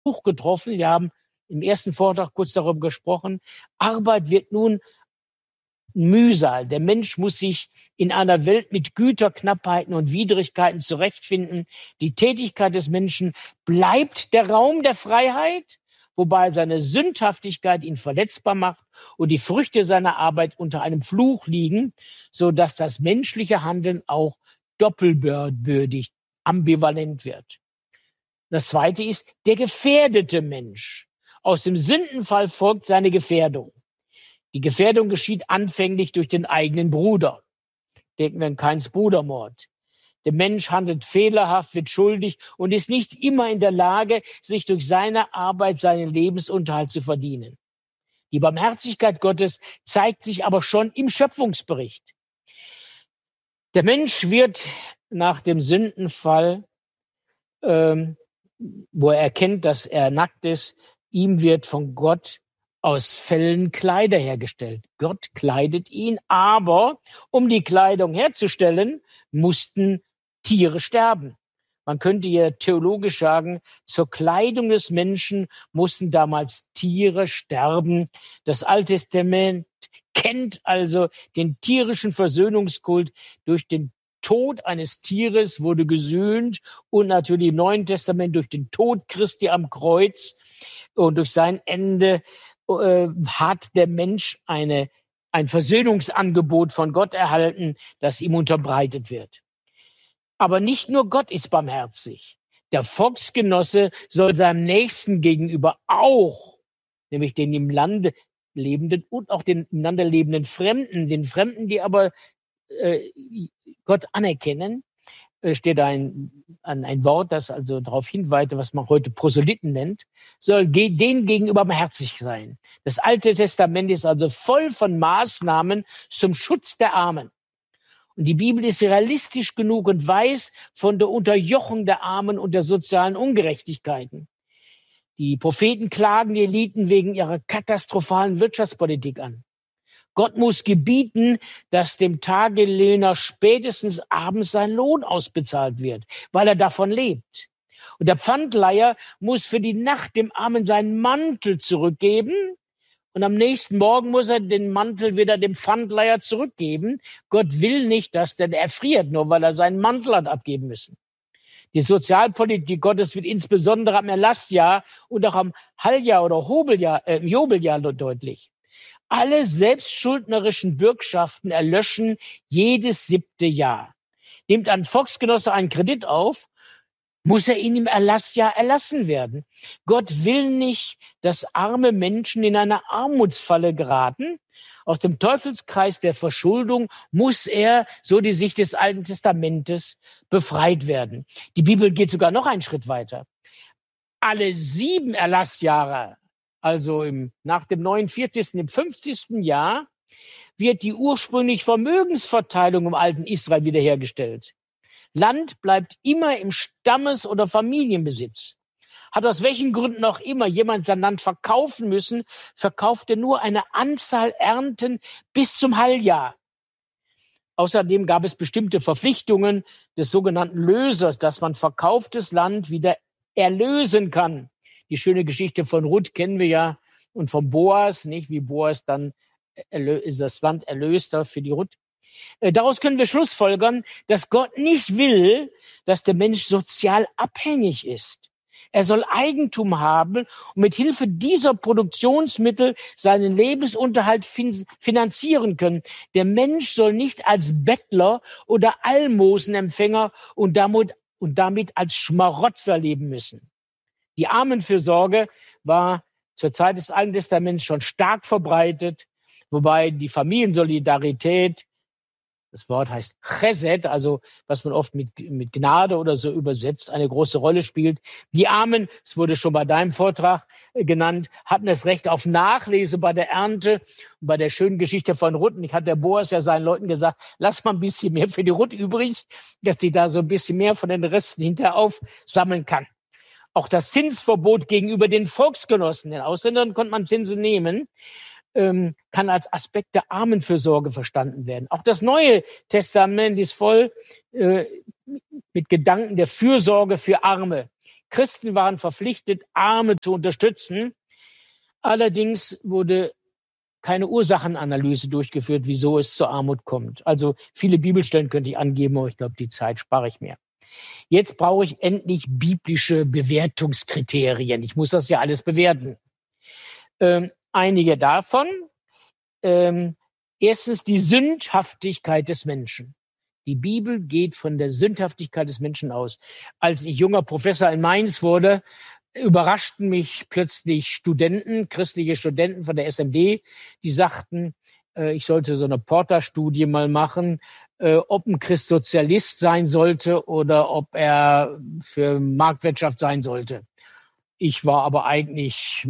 Fluch getroffen. Wir haben im ersten Vortrag kurz darüber gesprochen. Arbeit wird nun Mühsal. Der Mensch muss sich in einer Welt mit Güterknappheiten und Widrigkeiten zurechtfinden. Die Tätigkeit des Menschen bleibt der Raum der Freiheit, wobei seine Sündhaftigkeit ihn verletzbar macht und die Früchte seiner Arbeit unter einem Fluch liegen, so dass das menschliche Handeln auch doppelbödig, ambivalent wird. Das Zweite ist der gefährdete Mensch. Aus dem Sündenfall folgt seine Gefährdung. Die Gefährdung geschieht anfänglich durch den eigenen Bruder. Denken wir an Kains Brudermord. Der Mensch handelt fehlerhaft, wird schuldig und ist nicht immer in der Lage, sich durch seine Arbeit seinen Lebensunterhalt zu verdienen. Die Barmherzigkeit Gottes zeigt sich aber schon im Schöpfungsbericht. Der Mensch wird nach dem Sündenfall, wo er erkennt, dass er nackt ist, ihm wird von Gott aus Fellen Kleider hergestellt. Gott kleidet ihn, aber um die Kleidung herzustellen, mussten Tiere sterben. Man könnte ja theologisch sagen, zur Kleidung des Menschen mussten damals Tiere sterben. Das Alte Testament kennt also den tierischen Versöhnungskult. Durch den Tod eines Tieres wurde gesühnt und natürlich im Neuen Testament durch den Tod Christi am Kreuz und durch sein Ende hat der Mensch ein Versöhnungsangebot von Gott erhalten, das ihm unterbreitet wird. Aber nicht nur Gott ist barmherzig. Der Volksgenosse soll seinem Nächsten gegenüber auch, nämlich den im Lande lebenden und auch den im Lande lebenden Fremden, den Fremden, die aber Gott anerkennen, steht ein Wort, das also darauf hinweist, was man heute Proselyten nennt, soll denen gegenüber barmherzig sein. Das Alte Testament ist also voll von Maßnahmen zum Schutz der Armen. Und die Bibel ist realistisch genug und weiß von der Unterjochung der Armen und der sozialen Ungerechtigkeiten. Die Propheten klagen die Eliten wegen ihrer katastrophalen Wirtschaftspolitik an. Gott muss gebieten, dass dem Tagelöhner spätestens abends sein Lohn ausbezahlt wird, weil er davon lebt. Und der Pfandleiher muss für die Nacht dem Armen seinen Mantel zurückgeben und am nächsten Morgen muss er den Mantel wieder dem Pfandleiher zurückgeben. Gott will nicht, dass der erfriert, nur weil er seinen Mantel hat abgeben müssen. Die Sozialpolitik Gottes wird insbesondere am Erlassjahr und auch am Halljahr oder Jobeljahr deutlich. Alle selbstschuldnerischen Bürgschaften erlöschen jedes 7. Jahr. Nimmt ein Volksgenosse einen Kredit auf, muss er ihn im Erlassjahr erlassen werden. Gott will nicht, dass arme Menschen in eine Armutsfalle geraten. Aus dem Teufelskreis der Verschuldung muss er, so die Sicht des Alten Testamentes, befreit werden. Die Bibel geht sogar noch einen Schritt weiter. Alle 7 Erlassjahre, also nach dem 49., im 50. Jahr, wird die ursprüngliche Vermögensverteilung im alten Israel wiederhergestellt. Land bleibt immer im Stammes- oder Familienbesitz. Hat aus welchen Gründen auch immer jemand sein Land verkaufen müssen, verkauft er nur eine Anzahl Ernten bis zum Halljahr. Außerdem gab es bestimmte Verpflichtungen des sogenannten Lösers, dass man verkauftes Land wieder erlösen kann. Die schöne Geschichte von Ruth kennen wir ja und von Boas, nicht? Wie Boas dann das Land erlöste für die Ruth. Daraus können wir schlussfolgern, dass Gott nicht will, dass der Mensch sozial abhängig ist. Er soll Eigentum haben und mit Hilfe dieser Produktionsmittel seinen Lebensunterhalt finanzieren können. Der Mensch soll nicht als Bettler oder Almosenempfänger und damit als Schmarotzer leben müssen. Die Armenfürsorge war zur Zeit des Alten Testaments schon stark verbreitet, wobei die Familiensolidarität, das Wort heißt Chesed, also was man oft mit Gnade oder so übersetzt, eine große Rolle spielt. Die Armen, es wurde schon bei deinem Vortrag genannt, hatten das Recht auf Nachlese bei der Ernte. Und bei der schönen Geschichte von Ruth, ich hatte der Boas ja seinen Leuten gesagt, lass mal ein bisschen mehr für die Ruth übrig, dass sie da so ein bisschen mehr von den Resten hinterher aufsammeln kann. Auch das Zinsverbot gegenüber den Volksgenossen, den Ausländern konnte man Zinsen nehmen, kann als Aspekt der Armenfürsorge verstanden werden. Auch das Neue Testament ist voll mit Gedanken der Fürsorge für Arme. Christen waren verpflichtet, Arme zu unterstützen. Allerdings wurde keine Ursachenanalyse durchgeführt, wieso es zur Armut kommt. Also viele Bibelstellen könnte ich angeben, aber ich glaube, die Zeit spare ich mir. Jetzt brauche ich endlich biblische Bewertungskriterien. Ich muss das ja alles bewerten. Einige davon. Erstens die Sündhaftigkeit des Menschen. Die Bibel geht von der Sündhaftigkeit des Menschen aus. Als ich junger Professor in Mainz wurde, überraschten mich plötzlich Studenten, christliche Studenten von der SMD, die sagten, ich sollte so eine Porter-Studie mal machen, ob ein Christ Sozialist sein sollte oder ob er für Marktwirtschaft sein sollte. Ich war aber eigentlich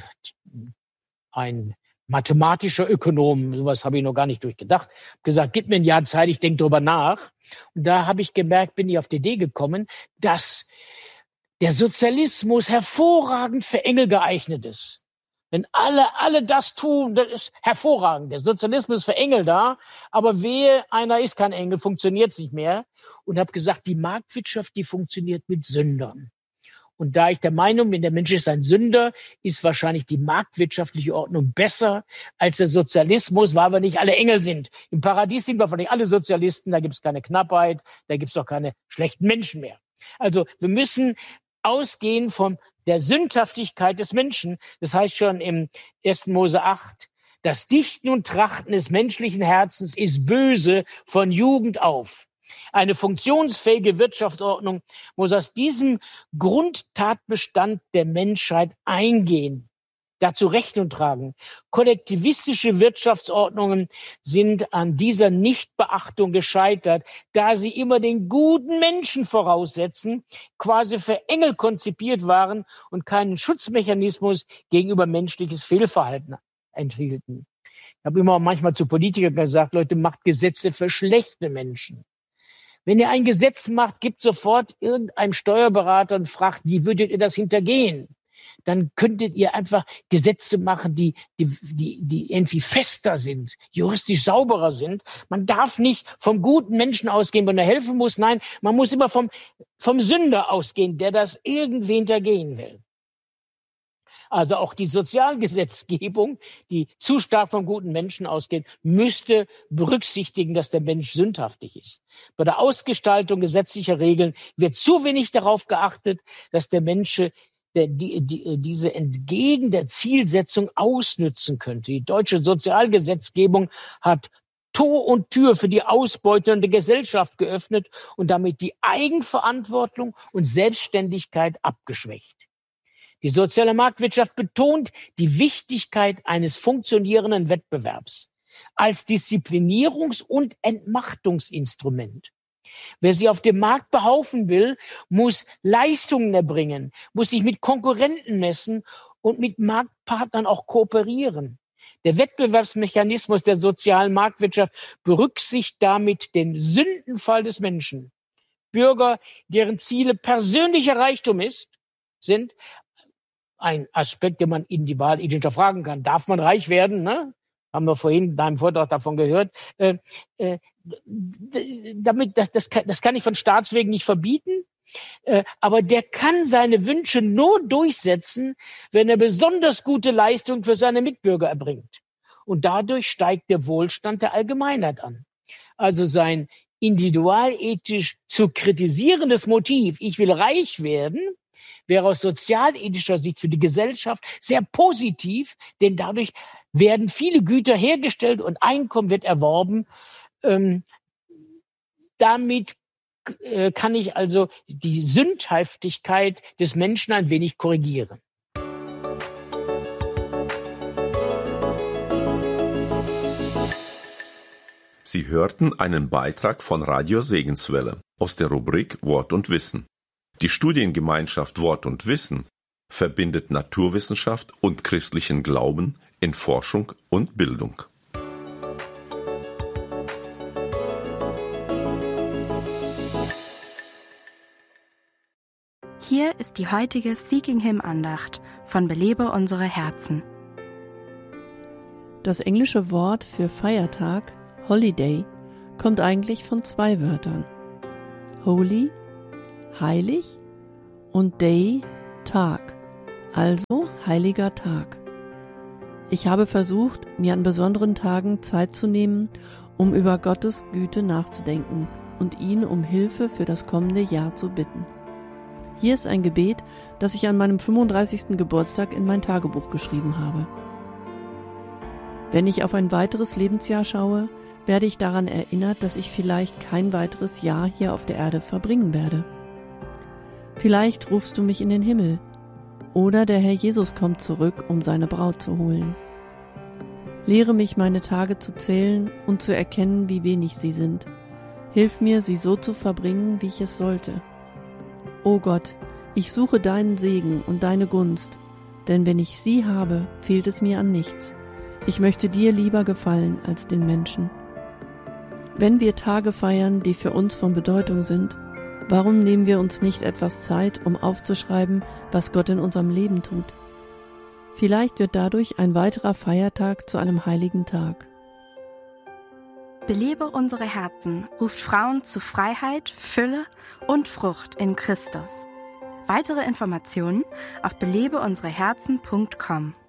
ein mathematischer Ökonom, sowas habe ich noch gar nicht durchgedacht. Hab gesagt, gib mir ein Jahr Zeit, ich denke drüber nach. Und da habe ich gemerkt, bin ich auf die Idee gekommen, dass der Sozialismus hervorragend für Engel geeignet ist. Wenn alle das tun, das ist hervorragend. Der Sozialismus ist für Engel da, aber wehe, einer ist kein Engel, funktioniert nicht mehr. Und habe gesagt, die Marktwirtschaft, die funktioniert mit Sündern. Und da ich der Meinung bin, der Mensch ist ein Sünder, ist wahrscheinlich die marktwirtschaftliche Ordnung besser als der Sozialismus, weil wir nicht alle Engel sind. Im Paradies sind wir nicht alle Sozialisten, da gibt es keine Knappheit, da gibt es auch keine schlechten Menschen mehr. Also wir müssen ausgehen von der Sündhaftigkeit des Menschen. Das heißt schon im 1. Mose 8, das Dichten und Trachten des menschlichen Herzens ist böse von Jugend auf. Eine funktionsfähige Wirtschaftsordnung muss aus diesem Grundtatbestand der Menschheit eingehen, dazu Rechnung tragen. Kollektivistische Wirtschaftsordnungen sind an dieser Nichtbeachtung gescheitert, da sie immer den guten Menschen voraussetzen, quasi für Engel konzipiert waren und keinen Schutzmechanismus gegenüber menschliches Fehlverhalten enthielten. Ich habe immer manchmal zu Politikern gesagt, Leute, macht Gesetze für schlechte Menschen. Wenn ihr ein Gesetz macht, gibt sofort irgendeinem Steuerberater und fragt, wie würdet ihr das hintergehen? Dann könntet ihr einfach Gesetze machen, die irgendwie fester sind, juristisch sauberer sind. Man darf nicht vom guten Menschen ausgehen, wenn er helfen muss. Nein, man muss immer vom Sünder ausgehen, der das irgendwie hintergehen will. Also auch die Sozialgesetzgebung, die zu stark vom guten Menschen ausgeht, müsste berücksichtigen, dass der Mensch sündhaftig ist. Bei der Ausgestaltung gesetzlicher Regeln wird zu wenig darauf geachtet, dass der Mensch diese entgegen der Zielsetzung ausnützen könnte. Die deutsche Sozialgesetzgebung hat Tor und Tür für die ausbeutende Gesellschaft geöffnet und damit die Eigenverantwortung und Selbstständigkeit abgeschwächt. Die soziale Marktwirtschaft betont die Wichtigkeit eines funktionierenden Wettbewerbs als Disziplinierungs- und Entmachtungsinstrument. Wer sich auf dem Markt behaupten will, muss Leistungen erbringen, muss sich mit Konkurrenten messen und mit Marktpartnern auch kooperieren. Der Wettbewerbsmechanismus der sozialen Marktwirtschaft berücksichtigt damit den Sündenfall des Menschen. Bürger, deren Ziele persönlicher Reichtum sind, ein Aspekt, den man in die Wahl hinterfragen kann. Darf man reich werden? Ne? Haben wir vorhin in deinem Vortrag davon gehört. Das kann ich von Staatswegen nicht verbieten. Aber der kann seine Wünsche nur durchsetzen, wenn er besonders gute Leistung für seine Mitbürger erbringt. Und dadurch steigt der Wohlstand der Allgemeinheit an. Also sein individualethisch zu kritisierendes Motiv, ich will reich werden, wäre aus sozialethischer Sicht für die Gesellschaft sehr positiv, denn dadurch werden viele Güter hergestellt und Einkommen wird erworben. Damit kann ich also die Sündhaftigkeit des Menschen ein wenig korrigieren. Sie hörten einen Beitrag von Radio Segenswelle aus der Rubrik Wort und Wissen. Die Studiengemeinschaft Wort und Wissen verbindet Naturwissenschaft und christlichen Glauben in Forschung und Bildung. Hier ist die heutige Seeking Him Andacht von Belebe unsere Herzen. Das englische Wort für Feiertag, Holiday, kommt eigentlich von 2 Wörtern. Holy, heilig, und Day, Tag, also heiliger Tag. Ich habe versucht, mir an besonderen Tagen Zeit zu nehmen, um über Gottes Güte nachzudenken und ihn um Hilfe für das kommende Jahr zu bitten. Hier ist ein Gebet, das ich an meinem 35. Geburtstag in mein Tagebuch geschrieben habe. Wenn ich auf ein weiteres Lebensjahr schaue, werde ich daran erinnert, dass ich vielleicht kein weiteres Jahr hier auf der Erde verbringen werde. Vielleicht rufst du mich in den Himmel, oder der Herr Jesus kommt zurück, um seine Braut zu holen. Lehre mich, meine Tage zu zählen und zu erkennen, wie wenig sie sind. Hilf mir, sie so zu verbringen, wie ich es sollte. O Gott, ich suche deinen Segen und deine Gunst, denn wenn ich sie habe, fehlt es mir an nichts. Ich möchte dir lieber gefallen als den Menschen. Wenn wir Tage feiern, die für uns von Bedeutung sind, warum nehmen wir uns nicht etwas Zeit, um aufzuschreiben, was Gott in unserem Leben tut? Vielleicht wird dadurch ein weiterer Feiertag zu einem heiligen Tag. Belebe unsere Herzen ruft Frauen zu Freiheit, Fülle und Frucht in Christus. Weitere Informationen auf belebeunsereherzen.com.